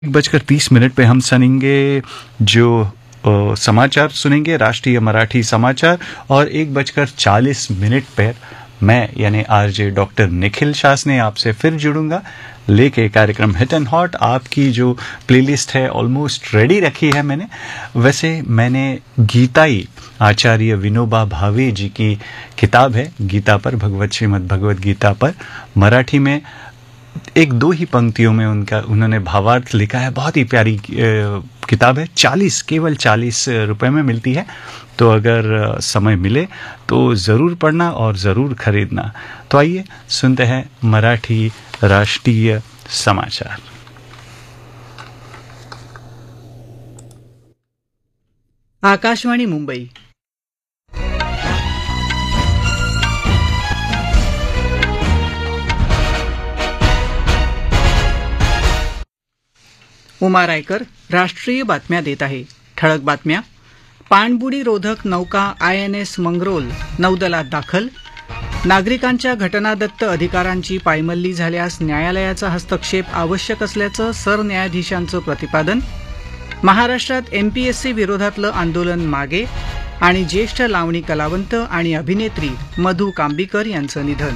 1:30 पे हम सुनेंगे जो समाचार सुनेंगे, राष्ट्रीय मराठी समाचार। और 1:40 पर मैं यानी आरजे डॉक्टर निखिल शासने आपसे फिर जुड़ूंगा लेके कार्यक्रम हिट एंड हॉट। आपकी जो प्लेलिस्ट है ऑलमोस्ट रेडी रखी है मैंने। वैसे मैंने गीताई आचार्य विनोबा भावे जी की किताब है गीता पर, भगवत श्रीमद् भगवद गीता पर, मराठी में एक दो ही पंक्तियों में उन्होंने भावार्थ लिखा है। बहुत ही प्यारी किताब है। केवल 40 रुपए में मिलती है। तो अगर समय मिले तो ज़रूर पढ़ना और ज़रूर खरीदना। तो आइए सुनते हैं मराठी राष्ट्रीय समाचार। आकाशवाणी मुंबई। उमा रायकर राष्ट्रीय बातम्या देत आहे। ठळक बातम्या. पाणबुडी रोधक नौका INS मंगरोल नौदलात दाखल. नागरिकांच्या घटनादत्त अधिकारांची पायमल्ली झाल्यास न्यायालयाचा हस्तक्षेप आवश्यक असल्याचं सरन्यायाधीशांचं प्रतिपादन. महाराष्ट्रात MPSC विरोधातलं आंदोलन मागे. आणि ज्येष्ठ लावणी कलावंत आणि अभिनेत्री मधू कांबीकर यांचं निधन.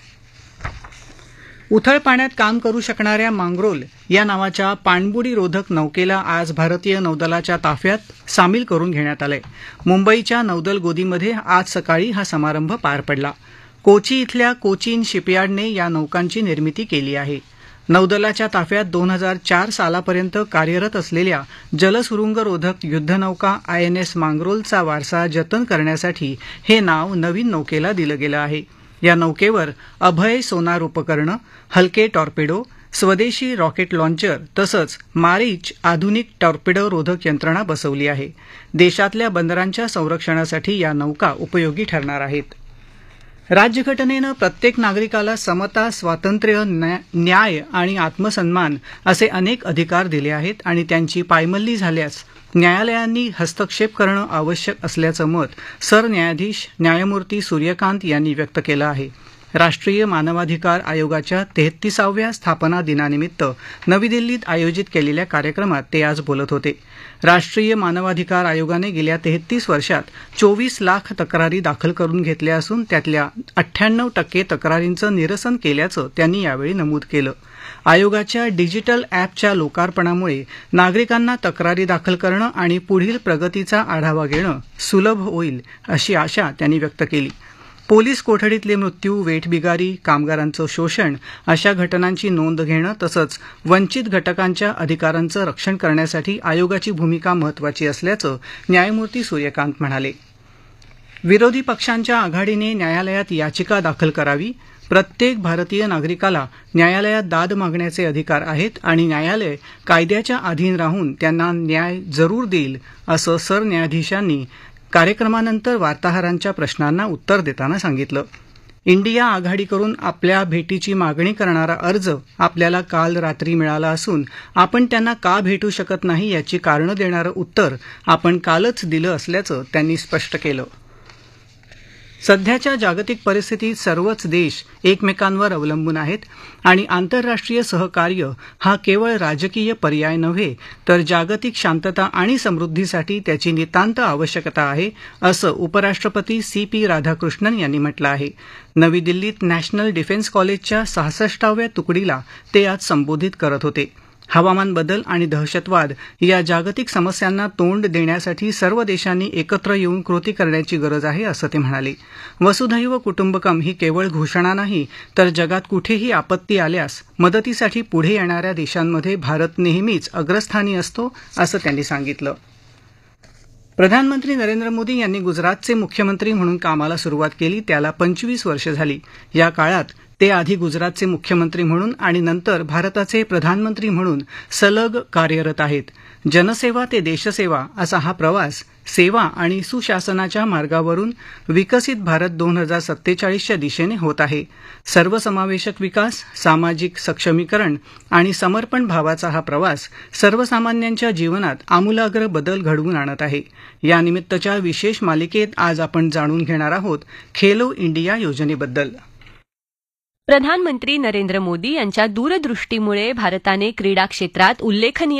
उथळ पाण्यात काम करू शकणाऱ्या मांगरोल या नावाच्या पाणबुडी रोधक नौकेला आज भारतीय नौदलाच्या ताफ्यात सामील करून घेण्यात आलंय. मुंबईच्या नौदल गोदीमध्ये आज सकाळी हा समारंभ पार पडला. कोची इथल्या कोचीन शिपयार्डने या नौकांची निर्मिती केली आहे. नौदलाच्या ताफ्यात 2004 सालापर्यंत कार्यरत असलेल्या जलसुरुंगरोधक युद्धनौका INS मांगरोलचा वारसा जतन करण्यासाठी हे नाव नवीन नौकेला दिलं गेलं आहे. या नौकेवर अभय सोनार उपकरणं, हलके टॉर्पेडो, स्वदेशी रॉकेट लॉन्चर तसंच मारीच आधुनिक टॉर्पेडो रोधक यंत्रणा बसवली आहे. देशातल्या बंदरांच्या संरक्षणासाठी या नौका उपयोगी ठरणार आहेत. राज्यघटनेनं प्रत्येक नागरिकाला समता, स्वातंत्र्य, न्याय आणि आत्मसन्मान असे अनेक अधिकार दिले आहेत आणि त्यांची पायमल्ली झाल्यास न्यायालयांनी हस्तक्षेप करणं आवश्यक असल्याचं मत सरन्यायाधीश न्यायमूर्ती सूर्यकांत यांनी व्यक्त केलं आहे. राष्ट्रीय मानवाधिकार आयोगाच्या 33व्या स्थापना दिनानिमित्त नवी दिल्लीत आयोजित केलेल्या कार्यक्रमात ते आज बोलत होते. राष्ट्रीय मानवाधिकार आयोगाने गेल्या 33 वर्षात 24 लाख तक्रारी दाखल करून घेतल्या असून त्यातल्या 98% तक्रारींचं निरसन केल्याचं त्यांनी यावेळी नमूद केलं. आयोगाच्या डिजिटल ॲपच्या लोकार्पणामुळे नागरिकांना तक्रारी दाखल करणं आणि पुढील प्रगतीचा आढावा घेणं सुलभ होईल अशी आशा त्यांनी व्यक्त केली. पोलीस कोठडीतले मृत्यू, वेठबिगारी, कामगारांचं शोषण अशा घटनांची नोंद घेणं तसंच वंचित घटकांच्या अधिकारांचं रक्षण करण्यासाठी आयोगाची भूमिका महत्त्वाची असल्याचं न्यायमूर्ती सूर्यकांत म्हणाले. विरोधी पक्षांच्या आघाडीने न्यायालयात याचिका दाखल करावी. प्रत्येक भारतीय नागरिकाला न्यायालयात दाद मागण्याचे अधिकार आहेत आणि न्यायालय कायद्याच्या अधीन राहून त्यांना न्याय जरूर देईल असं सरन्यायाधीशांनी कार्यक्रमानंतर वार्ताहरांच्या प्रश्नांना उत्तर देताना सांगितलं. इंडिया आघाडीकडून आपल्या भेटीची मागणी करणारा अर्ज आपल्याला काल रात्री मिळाला असून आपण त्यांना का भेटू शकत नाही याची कारणं देणारं उत्तर आपण कालच दिलं असल्याचं त्यांनी स्पष्ट केलं. सध्याच्या जागतिक परिस्थितीत सर्वच देश एकमेकांवर अवलंबून आहेत आणि आंतरराष्ट्रीय सहकार्य हा केवळ राजकीय पर्याय नव्हे तर जागतिक शांतता आणि समृद्धीसाठी त्याची नितांत आवश्यकता आहे असं उपराष्ट्रपती CP राधाकृष्णन यांनी म्हटलं आहे. नवी दिल्लीत नॅशनल डिफेन्स कॉलेजच्या 66व्या तुकडीला ते आज संबोधित करत होते. हवामान बदल आणि दहशतवाद या जागतिक समस्यांना तोंड देण्यासाठी सर्व देशांनी एकत्र येऊन कृती करण्याची गरज आहे असं ते म्हणाले. वसुधैव कुटुंबकम ही केवळ घोषणा नाही तर जगात कुठेही आपत्ती आल्यास मदतीसाठी पुढे येणाऱ्या देशांमध्ये भारत नेहमीच अग्रस्थानी असतो असं त्यांनी सांगितलं. प्रधानमंत्री नरेंद्र मोदी यांनी गुजरातचे मुख्यमंत्री म्हणून कामाला सुरुवात केली. त्याला 25 वर्ष झाली. या काळात ते आधी गुजरातचे मुख्यमंत्री म्हणून आणि नंतर भारताचे प्रधानमंत्री म्हणून सलग कार्यरत आहेत. जनसेवा ते देशसेवा असा हा प्रवास सेवा आणि सुशासनाच्या मार्गावरून विकसित भारत 2047च्या दिशेने होत आहे. सर्वसमावेशक विकास, सामाजिक सक्षमीकरण आणि समर्पण भावाचा हा प्रवास सर्वसामान्यांच्या जीवनात आमूलाग्र बदल घडवून आणत आहे. या निमित्तच्या विशेष मालिकेत आज आपण जाणून घेणार आहोत खेलो इंडिया योजनेबद्दल. प्रधानमंत्री नरेंद्र मोदी यांच्या दूरदृष्टीमुळे भारताने क्रीडा क्षेत्रात उल्लेखनीय